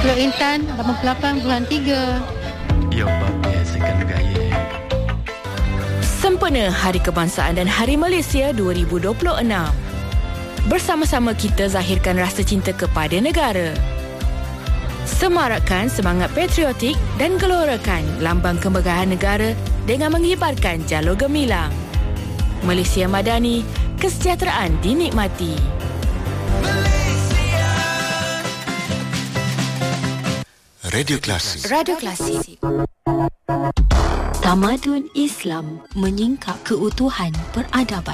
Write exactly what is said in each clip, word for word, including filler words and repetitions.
Teluk Intan lapan puluh lapan perpuluhan tiga. Ya, Pak, biasakan gaya. Sempena Hari Kebangsaan dan Hari Malaysia dua ribu dua puluh enam. Bersama-sama kita zahirkan rasa cinta kepada negara. Semarakkan semangat patriotik dan gelorakan lambang kemegahan negara dengan mengibarkan jalur gemilang. Malaysia Madani, kesejahteraan dinikmati. Radio Klasik. Radio Klasik. Tamadun Islam menyingkap keutuhan peradaban.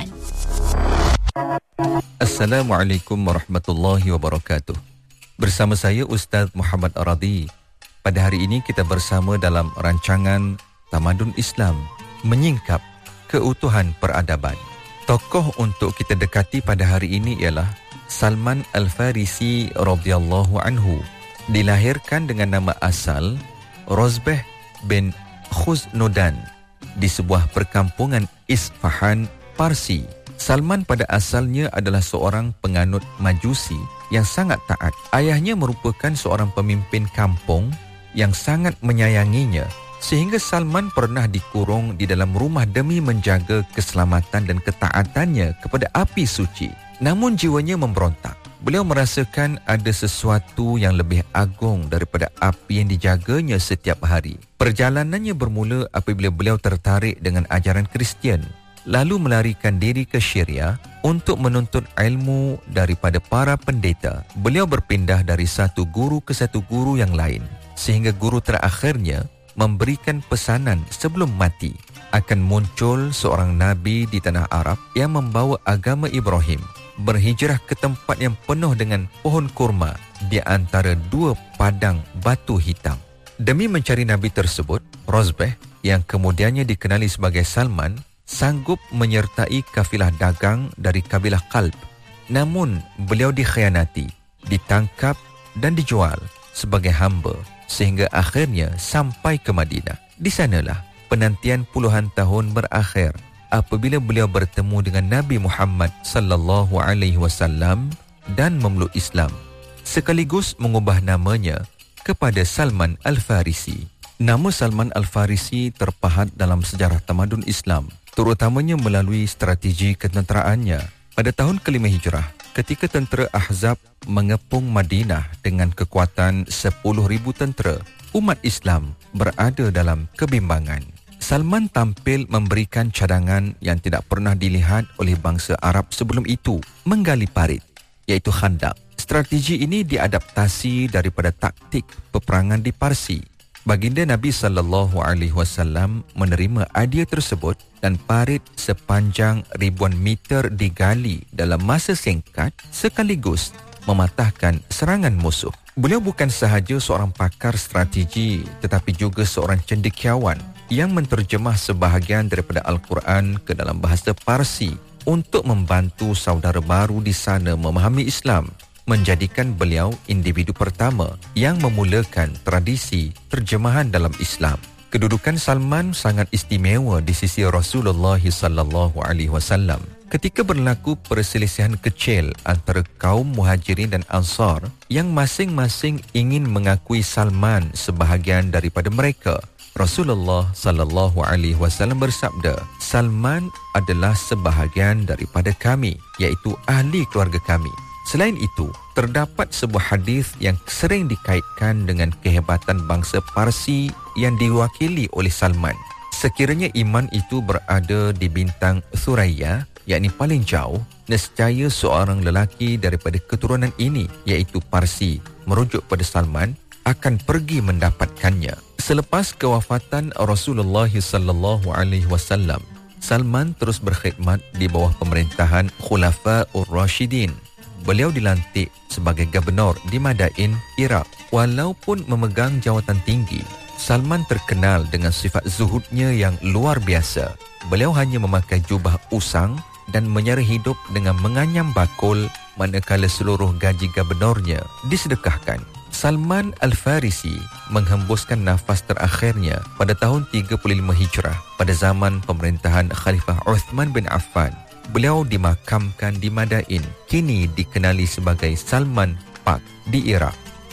Assalamualaikum warahmatullahi wabarakatuh. Bersama saya Ustaz Muhammad Aradi. Pada hari ini kita bersama dalam rancangan Tamadun Islam menyingkap keutuhan peradaban. Tokoh untuk kita dekati pada hari ini ialah Salman Al-Farisi radhiyallahu anhu. Dilahirkan dengan nama asal Rozbeh bin Khuznodan di sebuah perkampungan Isfahan, Parsi. Salman pada asalnya adalah seorang penganut Majusi yang sangat taat. Ayahnya merupakan seorang pemimpin kampung yang sangat menyayanginya, sehingga Salman pernah dikurung di dalam rumah demi menjaga keselamatan dan ketaatannya kepada api suci. Namun jiwanya memberontak. Beliau merasakan ada sesuatu yang lebih agung daripada api yang dijaganya setiap hari. Perjalanannya bermula apabila beliau tertarik dengan ajaran Kristian, lalu melarikan diri ke Syria untuk menuntut ilmu daripada para pendeta. Beliau berpindah dari satu guru ke satu guru yang lain, sehingga guru terakhirnya memberikan pesanan sebelum mati akan muncul seorang nabi di tanah Arab yang membawa agama Ibrahim, berhijrah ke tempat yang penuh dengan pohon kurma di antara dua padang batu hitam. Demi mencari nabi tersebut, Rozbeh yang kemudiannya dikenali sebagai Salman sanggup menyertai kafilah dagang dari kabilah Qalb. Namun beliau dikhianati, ditangkap dan dijual sebagai hamba sehingga akhirnya sampai ke Madinah. Di sanalah penantian puluhan tahun berakhir apabila beliau bertemu dengan Nabi Muhammad sallallahu alaihi wasallam dan memeluk Islam, sekaligus mengubah namanya kepada Salman Al-Farisi. Nama Salman Al-Farisi terpahat dalam sejarah tamadun Islam, terutamanya melalui strategi ketenteraannya. Pada tahun kelima Hijrah, ketika tentera Ahzab mengepung Madinah dengan kekuatan sepuluh ribu tentera, umat Islam berada dalam kebimbangan. Salman tampil memberikan cadangan yang tidak pernah dilihat oleh bangsa Arab sebelum itu, menggali parit, iaitu khandak. Strategi ini diadaptasi daripada taktik peperangan di Parsi. Baginda Nabi sallallahu alaihi wasallam menerima idea tersebut dan parit sepanjang ribuan meter digali dalam masa singkat sekaligus mematahkan serangan musuh. Beliau bukan sahaja seorang pakar strategi tetapi juga seorang cendekiawan yang menterjemah sebahagian daripada Al-Quran ke dalam bahasa Parsi untuk membantu saudara baru di sana memahami Islam, menjadikan beliau individu pertama yang memulakan tradisi terjemahan dalam Islam. Kedudukan Salman sangat istimewa di sisi Rasulullah sallallahu alaihi wasallam. Ketika berlaku perselisihan kecil antara kaum Muhajirin dan Ansar yang masing-masing ingin mengakui Salman sebahagian daripada mereka, Rasulullah sallallahu alaihi wasallam bersabda, Salman adalah sebahagian daripada kami, iaitu ahli keluarga kami. Selain itu, terdapat sebuah hadis yang sering dikaitkan dengan kehebatan bangsa Parsi yang diwakili oleh Salman. Sekiranya iman itu berada di bintang Thuraya, yakni paling jauh, nescaya seorang lelaki daripada keturunan ini, iaitu Parsi, merujuk pada Salman, akan pergi mendapatkannya. Selepas kewafatan Rasulullah sallallahu alaihi wasallam, Salman terus berkhidmat di bawah pemerintahan Khulafa'ur Rashidin. Beliau dilantik sebagai gubernur di Madain, Iraq. Walaupun memegang jawatan tinggi, Salman terkenal dengan sifat zuhudnya yang luar biasa. Beliau hanya memakai jubah usang dan menyara hidup dengan menganyam bakul manakala seluruh gaji gubernurnya disedekahkan. Salman Al-Farisi menghembuskan nafas terakhirnya pada tahun tiga puluh lima Hijrah pada zaman pemerintahan Khalifah Uthman bin Affan. Beliau dimakamkan di Madain, kini dikenali sebagai Salman Park di Iraq.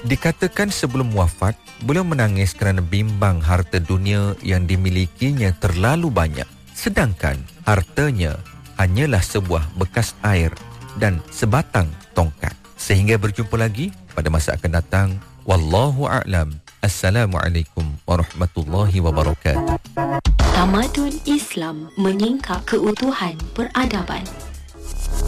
Dikatakan sebelum wafat, beliau menangis kerana bimbang harta dunia yang dimilikinya terlalu banyak. Sedangkan hartanya hanyalah sebuah bekas air dan sebatang tongkat. Sehingga berjumpa lagi pada masa akan datang. Wallahu a'lam. Assalamualaikum warahmatullahi wabarakatuh. Tamadun Islam menyingkap keutuhan peradaban.